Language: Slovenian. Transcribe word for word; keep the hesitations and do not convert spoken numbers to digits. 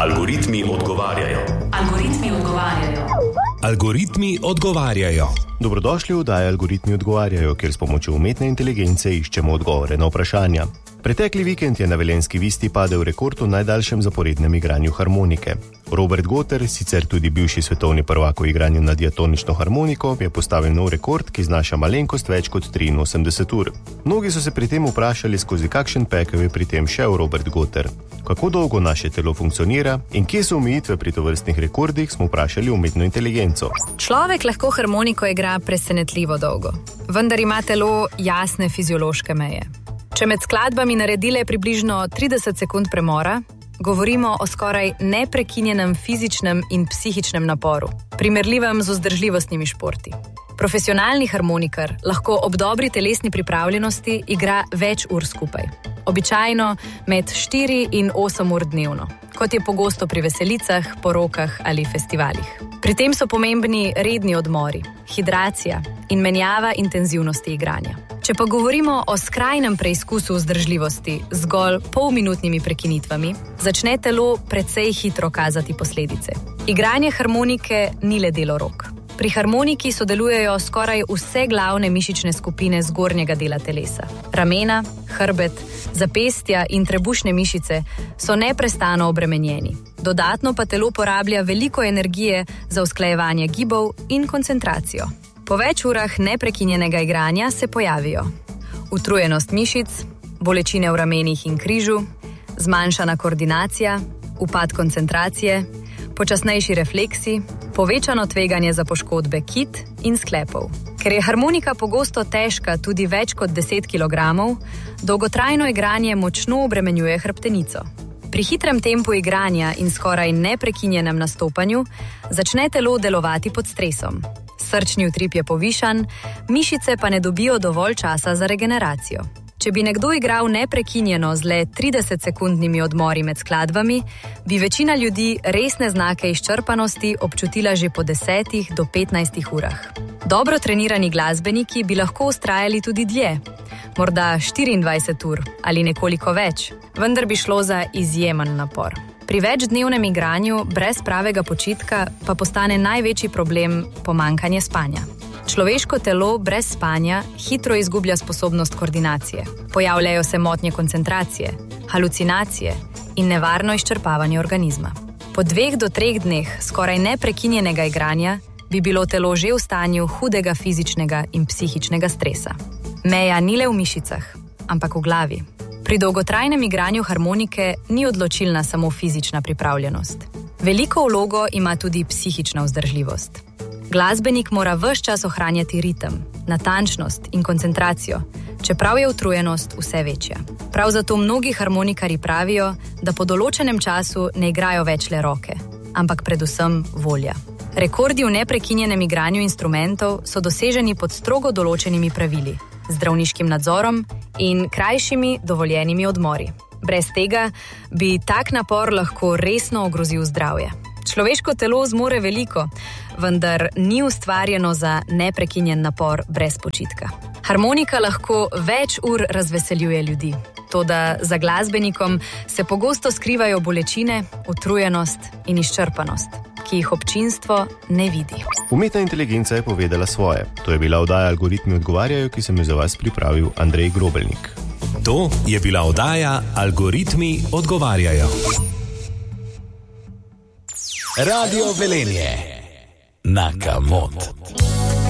Algoritmi odgovarjajo. Algoritmi odgovarjajo. Algoritmi odgovarjajo. Dobrodošli v oddaji Algoritmi odgovarjajo, kjer s pomočjo umetne inteligence iščemo odgovore na vprašanja. Pretekli vikend je na Velenjski Visti padel rekord v najdaljšem zaporednem igranju harmonike. Robert Goter, sicer tudi bivši svetovni prvak v igranju na diatonično harmoniko, je postavil nov rekord, ki znaša malenkost več kot triinosemdeset ur. Mnogi so se pri tem vprašali, skozi kakšen pekel je pri tem šel Robert Goter. Kako dolgo naše telo funkcionira in kje so omejitve pri tovrstnih rekordih, smo vprašali umetno inteligenco. Človek lahko harmoniko igra presenetljivo dolgo, vendar ima telo jasne fiziološke meje. Če med skladbami naredile približno trideset sekund premora, govorimo o skoraj neprekinjenem fizičnem in psihičnem naporu, primerljivem z vzdržljivostnimi športi. Profesionalni harmonikar lahko ob dobri telesni pripravljenosti igra več ur skupaj. Običajno med štiri in osem ur dnevno, kot je pogosto pri veselicah, porokah ali festivalih. Pri tem so pomembni redni odmori, hidracija in menjava intenzivnosti igranja. Če pa govorimo o skrajnem preizkusu vzdržljivosti zgolj polminutnimi prekinitvami, začne telo precej hitro kazati posledice. Igranje harmonike ni le delo rok. Pri harmoniki sodelujejo skoraj vse glavne mišične skupine zgornjega dela telesa. Ramena, hrbet, zapestja in trebušne mišice so neprestano obremenjeni. Dodatno pa telo porablja veliko energije za usklajevanje gibov in koncentracijo. Po več urah neprekinjenega igranja se pojavijo utrujenost mišic, bolečine v ramenih in križu, zmanjšana koordinacija, upad koncentracije, počasnejši refleksi, povečano tveganje za poškodbe kit in sklepov. Ker je harmonika pogosto težka tudi več kot deset kilogramov, dolgotrajno igranje močno obremenjuje hrbtenico. Pri hitrem tempu igranja in skoraj neprekinjenem nastopanju začne telo delovati pod stresom. Srčni utrip je povišan, mišice pa ne dobijo dovolj časa za regeneracijo. Če bi nekdo igral neprekinjeno z le tridesetsekundnimi odmori med skladbami, bi večina ljudi resne znake izčrpanosti občutila že po desetih do petnajstih urah. Dobro trenirani glasbeniki bi lahko vztrajali tudi dlje, morda štiriindvajset ur ali nekoliko več, vendar bi šlo za izjemen napor. Pri večdnevnem igranju brez pravega počitka pa postane največji problem pomanjkanje spanja. Človeško telo brez spanja hitro izgublja sposobnost koordinacije. Pojavljajo se motnje koncentracije, halucinacije in nevarno izčrpavanje organizma. Po dveh do treh dneh skoraj neprekinjenega igranja bi bilo telo že v stanju hudega fizičnega in psihičnega stresa. Meja ni le v mišicah, ampak v glavi. Pri dolgotrajnem igranju harmonike ni odločilna samo fizična pripravljenost. Veliko vlogo ima tudi psihična vzdržljivost. Glasbenik mora ves čas ohranjati ritem, natančnost in koncentracijo, čeprav je utrujenost vse večja. Prav zato mnogi harmonikarji pravijo, da po določenem času ne igrajo več le roke, ampak predvsem volja. Rekordi v neprekinjenem igranju instrumentov so doseženi pod strogo določenimi pravili, zdravniškim nadzorom in krajšimi dovoljenimi odmori. Brez tega bi tak napor lahko resno ogrozil zdravje. Človeško telo zmore veliko, vendar ni ustvarjeno za neprekinjen napor brez počitka. Harmonika lahko več ur razveseljuje ljudi, toda za glasbenikom se pogosto skrivajo bolečine, utrujenost in izčrpanost, ki jih občinstvo ne vidi. Umetna inteligenca je povedala svoje. To je bila oddaja Algoritmi odgovarjajo, ki sem jo za vas pripravil Andrej Grobelnik. To je bila oddaja Algoritmi odgovarjajo. Radio Velenje. Na Kamot.